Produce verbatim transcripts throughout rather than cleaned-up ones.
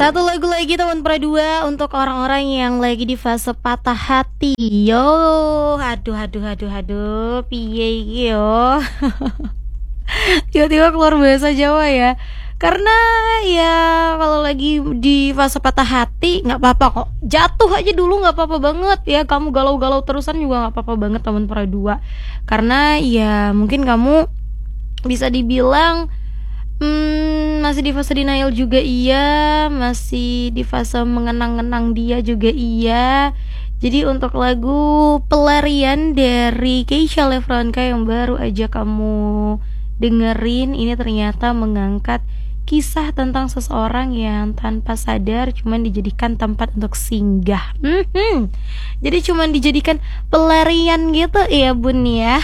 Satu lagu lagi teman Pradua untuk orang-orang yang lagi di fase patah hati. Yo, aduh aduh aduh aduh, piye iki yo. Tiba-tiba keluar bahasa Jawa ya. Karena ya kalau lagi di fase patah hati nggak apa-apa kok. Jatuh aja dulu nggak apa-apa banget ya. Kamu galau-galau terusan juga nggak apa-apa banget teman Pradua. Karena ya mungkin kamu bisa dibilang Hmm, masih di fase denial juga iya, masih di fase mengenang-kenang dia juga iya. Jadi untuk lagu Pelarian dari Keisha Lefranka yang baru aja kamu dengerin, ini ternyata mengangkat kisah tentang seseorang yang tanpa sadar cuman dijadikan tempat untuk singgah. Hmm, jadi cuman dijadikan pelarian gitu ya bun ya.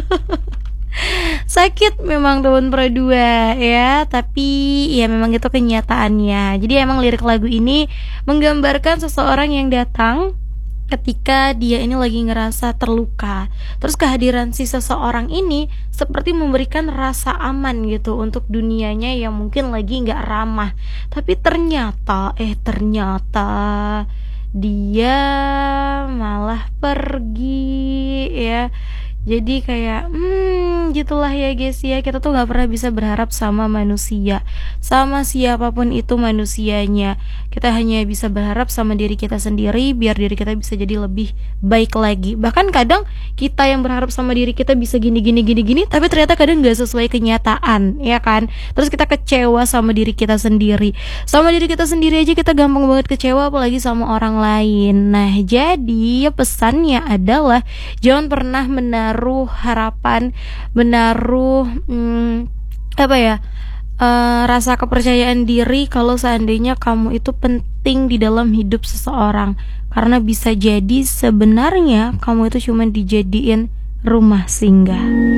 Sakit memang teman Pradua ya, tapi ya memang itu kenyataannya. Jadi emang lirik lagu ini menggambarkan seseorang yang datang ketika dia ini lagi ngerasa terluka. Terus kehadiran si seseorang ini seperti memberikan rasa aman gitu untuk dunianya yang mungkin lagi gak ramah. Tapi ternyata, eh ternyata dia malah pergi ya. Jadi kayak hmm gitulah ya guys ya. Kita tuh gak pernah bisa berharap sama manusia, sama siapapun itu manusianya. Kita hanya bisa berharap sama diri kita sendiri, biar diri kita bisa jadi lebih baik lagi. Bahkan kadang kita yang berharap sama diri kita bisa gini gini gini gini, tapi ternyata kadang gak sesuai kenyataan, ya kan. Terus kita kecewa sama diri kita sendiri. Sama diri kita sendiri aja kita gampang banget kecewa, apalagi sama orang lain. Nah jadi pesannya adalah jangan pernah menaruh menaruh harapan, menaruh hmm, apa ya uh, rasa kepercayaan diri kalau seandainya kamu itu penting di dalam hidup seseorang, karena bisa jadi sebenarnya kamu itu cuma dijadiin rumah singgah.